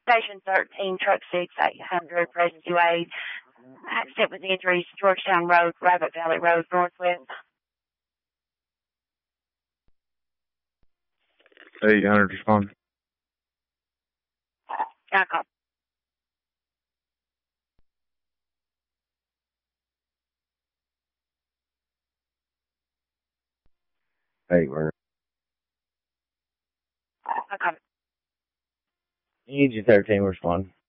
Station 13, Truck 6800, present 28. Accident with injuries, Georgetown Road, Rabbit Valley Road, Northwest. 800, respond. Alcohol. Hey, Werner. Alcohol. EG 13, respond.